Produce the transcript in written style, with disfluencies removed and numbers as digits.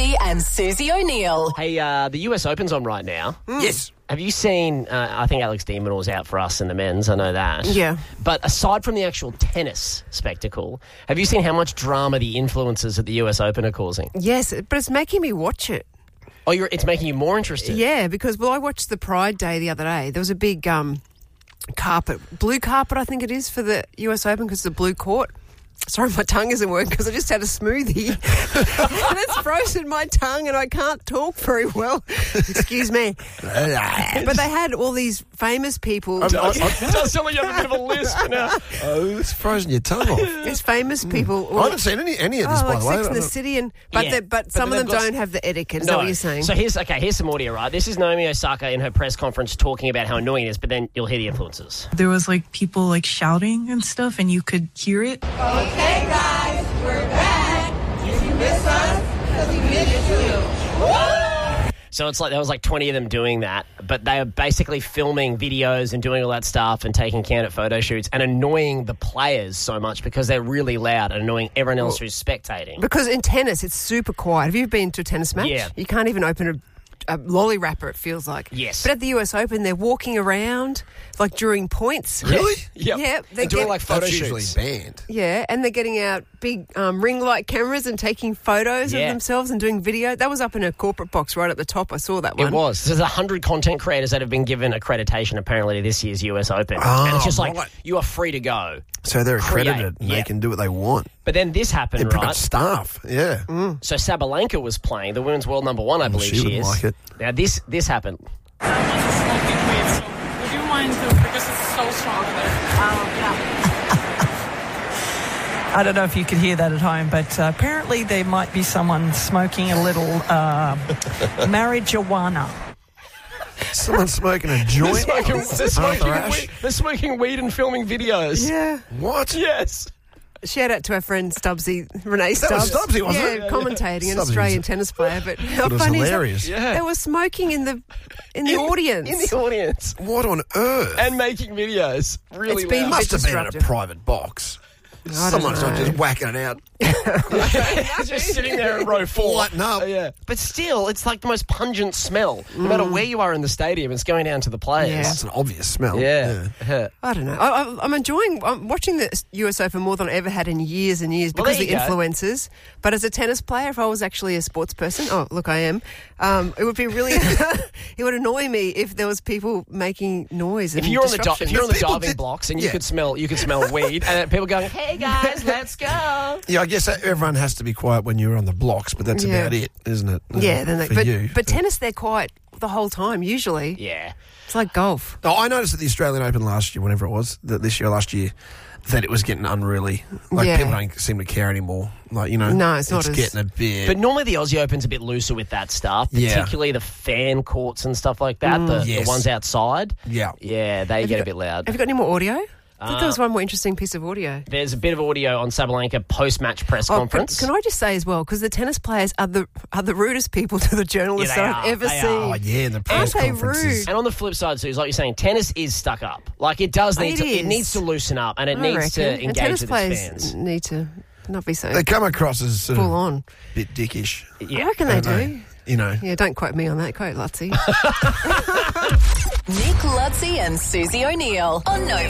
Lutzi and Susie O'Neill. Hey, the US Open's on right now. Yes. Have you seen, I think Alex de Minaur was out for us in the men's, I know that. Yeah. But aside from the actual tennis spectacle, have you seen how much drama the influencers at the US Open are causing? Yes, but it's making me watch it. Oh, it's making you more interested? Yeah, because, I watched the Pride Day the other day. There was a big blue carpet, I think it is, for the US Open because it's a blue court. Sorry, my tongue isn't working because I just had a smoothie and it's frozen my tongue and I can't talk very well. Excuse me. But they had all these famous people. It does sound like you have a bit of a lisp now. Oh, it's frozen your tongue off. There's famous people. I haven't seen any of this, by like the way. Sex and the City, but some of them don't have the etiquette. Is that what you're saying? So here's some audio, right? This is Naomi Osaka in her press conference talking about how annoying it is, but then you'll hear the influencers. There was people shouting and stuff, and you could hear it. Okay, guys, we're back. Did you miss us? Because we missed you. Woo! So it's there was 20 of them doing that, but they are basically filming videos and doing all that stuff and taking candid photo shoots and annoying the players so much because they're really loud and annoying everyone else who's spectating. Because in tennis, it's super quiet. Have you been to a tennis match? Yeah. You can't even open a lolly wrapper, it feels like. Yes. But at the US Open, they're walking around during points. Really? Yep. Yeah. They're doing photo That's usually shoots. banned. Yeah, and they're getting out big ring light cameras and taking photos of themselves and doing video. That was up in a corporate box right at the top. I saw that one. It was. There's 100 content creators that have been given accreditation apparently to this year's US Open. Oh, and it's just right. you are free to go. So they're accredited and Yeah. they can do what they want. But then this happened, They're pretty right? much staff, yeah. So Sabalenka was playing, the women's world number one, I believe she she wouldn't is. like it. Now this happened. Smoking weed, so would you mind because it's so strong there? I don't know if you could hear that at home, but apparently there might be someone smoking a little marijuana. Someone smoking a joint? They're smoking weed and filming videos. Yeah. What? Yes. Shout out to our friend Stubbsy, Renee That was Stubbs. Stubbsy, wasn't yeah, it? commentating, an Stubbsy Australian was- tennis player. But how It was funny hilarious. is that? Yeah. They were smoking in the audience. In the audience. What on earth? And making videos. Really It's been loud. Must have been at a disruptive. private box. I don't Someone's not know. just whacking it out. just sitting there in row 4. Lighting up. Yeah. But still, it's the most pungent smell. No matter where you are in the stadium, it's going down to the players. That's an obvious smell. Yeah. I don't know. I'm watching the US Open more than I ever had in years and years Well, because of the there you go. influencers. But as a tennis player, if I was actually a sports person, look, I am. It would be really, it would annoy me if there was people making noise. If and you're on the disruption. diving did- blocks and yeah. you could smell weed, and people going, "Hey guys, let's go." Yeah, I guess everyone has to be quiet when you're on the blocks, but that's Yeah. about it, isn't it? Yeah, then for you. but tennis, they're quiet the whole time. Usually, Yeah. it's like golf. Oh, I noticed at the Australian Open last year, whenever it was, last year, that it was getting unruly. Yeah. People don't seem to care anymore. No, it's not as- getting a bit. But normally the Aussie Open's a bit looser with that stuff, Yeah. particularly the fan courts and stuff like that, the Yes. ones outside. Yeah. Yeah, they get a bit loud. Have you got any more audio? I thought there was one more interesting piece of audio. There's a bit of audio on Sabalenka post-match press conference. Can I just say as well, because the tennis players are the rudest people to the journalists Yeah, they that I've are. ever They seen. are. Oh, yeah, the press Aren't they conferences. rude? And on the flip side, Suze, like you're saying, tennis is stuck up. It does need to. It is. needs to loosen up, and it I needs to reckon. And engage tennis with players its fans. need to not be so They come across as sort full of on. a bit dickish. Yeah. I reckon they don't do. You know. Yeah, don't quote me on that. Quote Lutzi. Nick Lutzi and Susie O'Neill on Nova.